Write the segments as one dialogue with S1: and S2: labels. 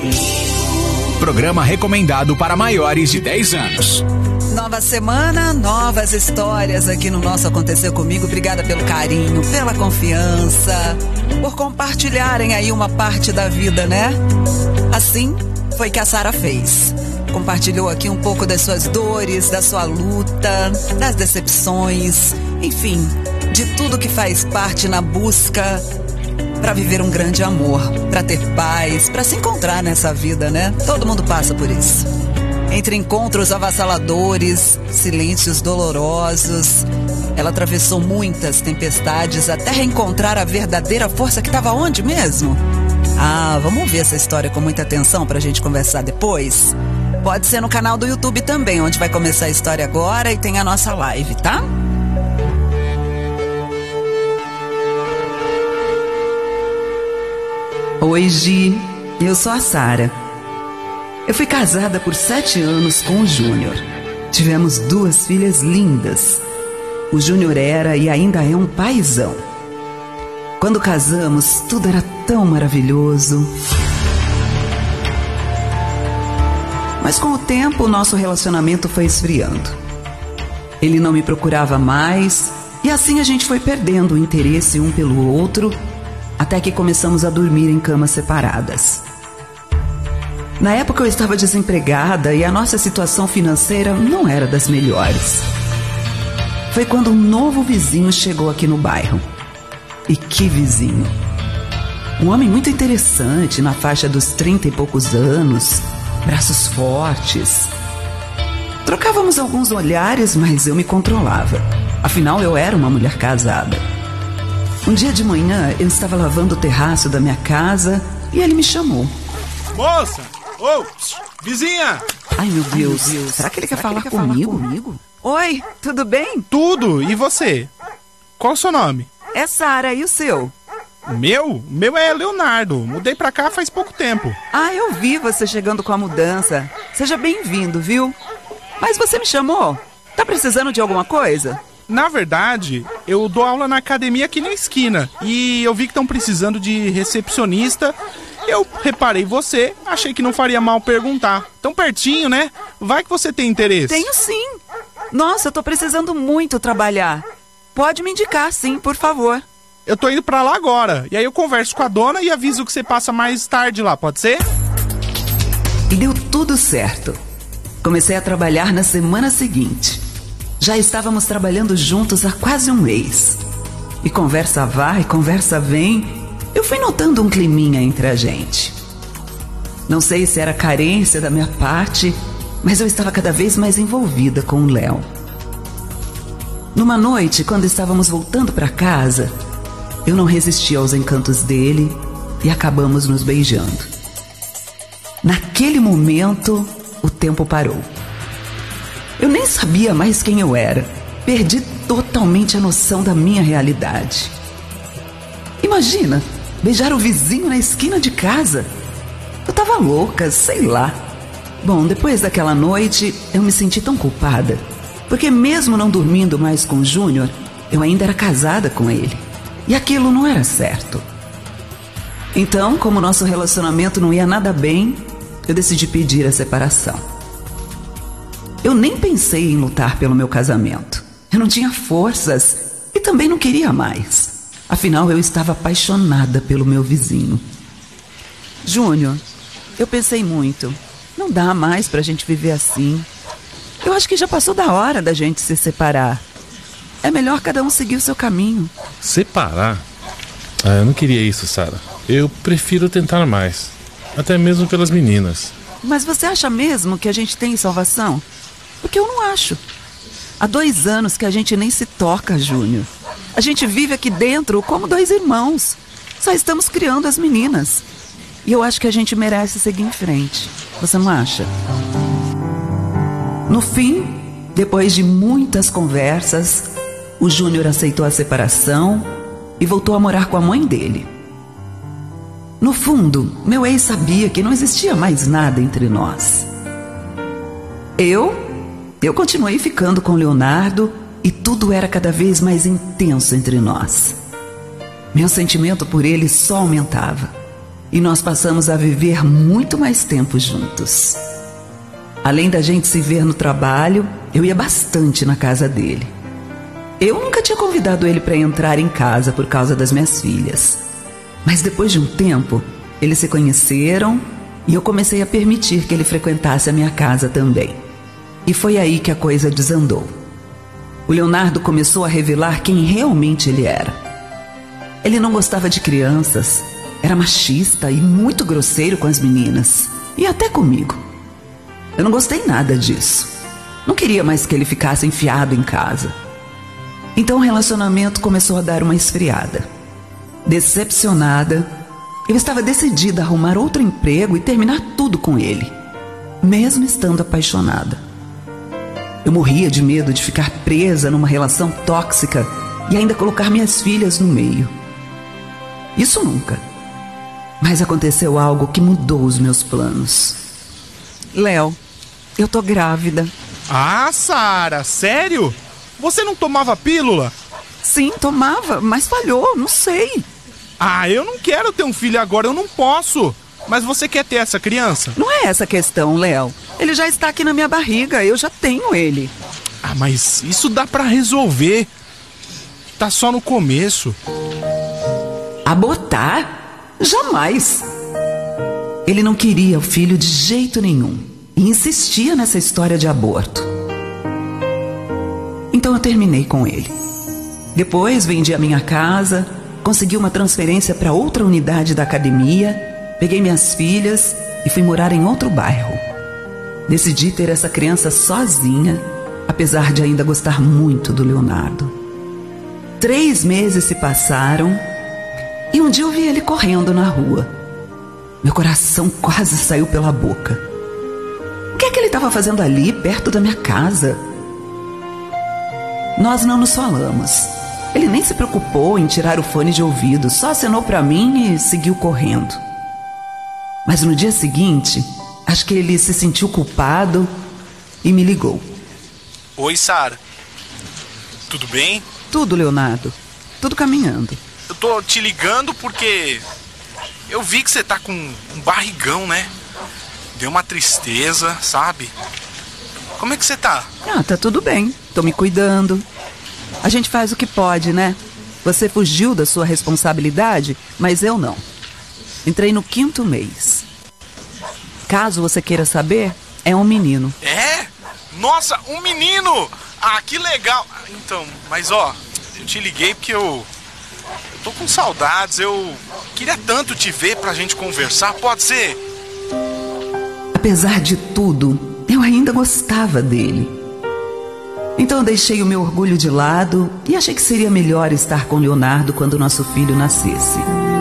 S1: Programa recomendado para maiores de 10 anos.
S2: Nova semana, novas histórias aqui no nosso Aconteceu Comigo. Obrigada pelo carinho, pela confiança, por compartilharem aí uma parte da vida, né? Assim foi que a Sara fez. Compartilhou aqui um pouco das suas dores, da sua luta, das decepções, enfim, de tudo que faz parte na busca para viver um grande amor, para ter paz, para se encontrar nessa vida, né? Todo mundo passa por isso. Entre encontros avassaladores, silêncios dolorosos, ela atravessou muitas tempestades até reencontrar a verdadeira força que estava onde mesmo? Ah, vamos ver essa história com muita atenção pra gente conversar depois? Pode ser no canal do YouTube também, onde vai começar a história agora e tem a nossa live, tá? Oi, Gi. Eu sou a Sara. Eu fui casada por 7 anos com o Júnior. Tivemos 2 filhas lindas. O Júnior era e ainda é um paizão. Quando casamos, tudo era tão maravilhoso. Mas com o tempo, o nosso relacionamento foi esfriando. Ele não me procurava mais e assim a gente foi perdendo o interesse um pelo outro, até que começamos a dormir em camas separadas. Na época eu estava desempregada e a nossa situação financeira não era das melhores. Foi quando um novo vizinho chegou aqui no bairro. E que vizinho! Um homem muito interessante, na faixa dos 30 e poucos anos, braços fortes. Trocávamos alguns olhares, mas eu me controlava. Afinal, eu era uma mulher casada. Um dia de manhã, eu estava lavando o terraço da minha casa e ele me chamou.
S3: Moça! Ô, vizinha!
S2: Ai, meu Deus. Será que ele quer falar comigo? Oi, tudo bem?
S3: Tudo, e você? Qual o seu nome?
S2: É Sara, e o seu?
S3: O meu? O meu é Leonardo. Mudei pra cá faz pouco tempo.
S2: Ah, eu vi você chegando com a mudança. Seja bem-vindo, viu? Mas você me chamou? Tá precisando de alguma coisa?
S3: Na verdade, eu dou aula na academia aqui na esquina. E eu vi que estão precisando de recepcionista. Eu reparei você, achei que não faria mal perguntar. Tão pertinho, né? Vai que você tem interesse.
S2: Tenho sim. Nossa, eu tô precisando muito trabalhar. Pode me indicar, sim, por favor.
S3: Eu tô indo pra lá agora. E aí eu converso com a dona e aviso que você passa mais tarde lá, pode ser?
S2: E deu tudo certo. Comecei a trabalhar na semana seguinte. Já estávamos trabalhando juntos há quase um mês. E conversa vai, conversa vem. Eu fui notando um climinha entre a gente. Não sei se era carência da minha parte, mas eu estava cada vez mais envolvida com o Léo. Numa noite, quando estávamos voltando para casa, eu não resisti aos encantos dele e acabamos nos beijando. Naquele momento, o tempo parou. Eu nem sabia mais quem eu era. Perdi totalmente a noção da minha realidade. Imagina, beijar o vizinho na esquina de casa. Eu tava louca, sei lá. Bom, depois daquela noite, eu me senti tão culpada. Porque mesmo não dormindo mais com o Júnior, eu ainda era casada com ele. E aquilo não era certo. Então, como nosso relacionamento não ia nada bem, eu decidi pedir a separação. Eu nem pensei em lutar pelo meu casamento. Eu não tinha forças e também não queria mais. Afinal, eu estava apaixonada pelo meu vizinho. Júnior, eu pensei muito. Não dá mais pra gente viver assim. Eu acho que já passou da hora da gente se separar. É melhor cada um seguir o seu caminho.
S4: Separar? Ah, eu não queria isso, Sara. Eu prefiro tentar mais. Até mesmo pelas meninas.
S2: Mas você acha mesmo que a gente tem salvação? Porque eu não acho. Há 2 anos que a gente nem se toca, Júnior. A gente vive aqui dentro como 2 irmãos. Só estamos criando as meninas. E eu acho que a gente merece seguir em frente. Você não acha? No fim, depois de muitas conversas, o Júnior aceitou a separação e voltou a morar com a mãe dele. No fundo, meu ex sabia que não existia mais nada entre nós. Eu continuei ficando com o Leonardo e tudo era cada vez mais intenso entre nós. Meu sentimento por ele só aumentava. e nós passamos a viver muito mais tempo juntos. Além da gente se ver no trabalho, eu ia bastante na casa dele. Eu nunca tinha convidado ele para entrar em casa por causa das minhas filhas. Mas depois de um tempo, eles se conheceram e eu comecei a permitir que ele frequentasse a minha casa também. E foi aí que a coisa desandou. O Leonardo começou a revelar quem realmente ele era. Ele não gostava de crianças, era machista e muito grosseiro com as meninas, e até comigo. Eu não gostei nada disso. Não queria mais que ele ficasse enfiado em casa. Então o relacionamento começou a dar uma esfriada. Decepcionada, eu estava decidida a arrumar outro emprego e terminar tudo com ele, mesmo estando apaixonada. Eu morria de medo de ficar presa numa relação tóxica e ainda colocar minhas filhas no meio. Isso nunca. Mas aconteceu algo que mudou os meus planos. Léo, eu tô grávida.
S3: Ah, Sara, sério? Você não tomava pílula?
S2: Sim, tomava, mas falhou, não sei.
S3: Ah, eu não quero ter um filho agora, eu não posso. Mas você quer ter essa criança?
S2: Não é essa a questão, Léo. Ele já está aqui na minha barriga, eu já tenho ele.
S3: Ah, mas isso dá pra resolver. Tá só no começo.
S2: Abortar? Jamais. Ele não queria o filho de jeito nenhum e insistia nessa história de aborto. Então eu terminei com ele. Depois vendi a minha casa, consegui uma transferência para outra unidade da academia, peguei minhas filhas e fui morar em outro bairro. Decidi ter essa criança sozinha, apesar de ainda gostar muito do Leonardo. 3 meses se passaram e um dia eu vi ele correndo na rua. Meu coração quase saiu pela boca. O que é que ele estava fazendo ali, perto da minha casa? Nós não nos falamos. Ele nem se preocupou em tirar o fone de ouvido, só acenou para mim e seguiu correndo. Mas no dia seguinte, acho que ele se sentiu culpado e me ligou.
S3: Oi, Sara. Tudo bem?
S2: Tudo, Leonardo. Tudo caminhando.
S3: Eu tô te ligando porque eu vi que você tá com um barrigão, né? Deu uma tristeza, sabe? Como é que você tá?
S2: Ah, tá tudo bem. Tô me cuidando. A gente faz o que pode, né? Você fugiu da sua responsabilidade, mas eu não. Entrei no 5º mês. Caso você queira saber, é um menino.
S3: É? Nossa, um menino! Ah, que legal! Então, mas ó, eu te liguei porque eu tô com saudades. Eu queria tanto te ver pra gente conversar, pode ser?
S2: Apesar de tudo, eu ainda gostava dele. Então eu deixei o meu orgulho de lado e achei que seria melhor estar com Leonardo quando nosso filho nascesse.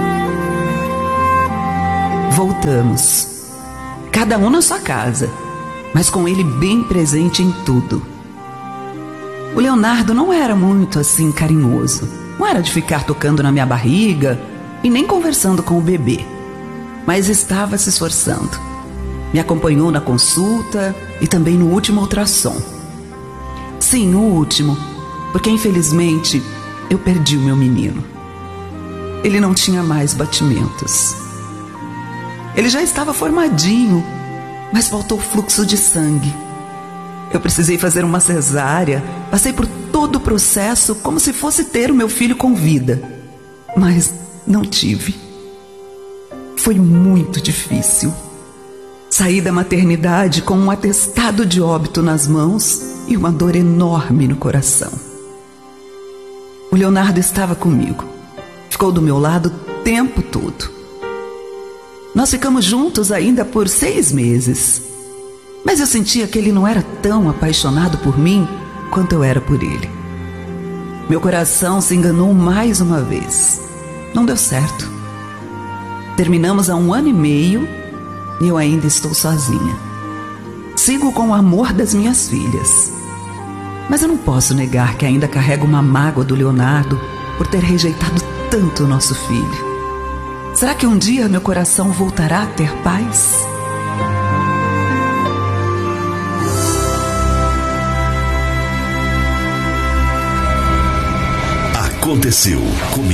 S2: Voltamos. Cada um na sua casa, mas com ele bem presente em tudo. O Leonardo não era muito assim carinhoso. Não era de ficar tocando na minha barriga e nem conversando com o bebê. Mas estava se esforçando. Me acompanhou na consulta e também no último ultrassom. Sim, no último, porque infelizmente eu perdi o meu menino. Ele não tinha mais batimentos. Ele já estava formadinho, mas faltou fluxo de sangue. Eu precisei fazer uma cesárea, passei por todo o processo como se fosse ter o meu filho com vida, mas não tive. Foi muito difícil. Saí da maternidade com um atestado de óbito nas mãos e uma dor enorme no coração. O Leonardo estava comigo. Ficou do meu lado o tempo todo. Nós ficamos juntos ainda por 6 meses. Mas eu sentia que ele não era tão apaixonado por mim quanto eu era por ele. Meu coração se enganou mais uma vez. Não deu certo. Terminamos há 1 ano e meio e eu ainda estou sozinha. Sigo com o amor das minhas filhas. Mas eu não posso negar que ainda carrego uma mágoa do Leonardo por ter rejeitado tanto o nosso filho. Será que um dia meu coração voltará a ter paz?
S5: Aconteceu comigo.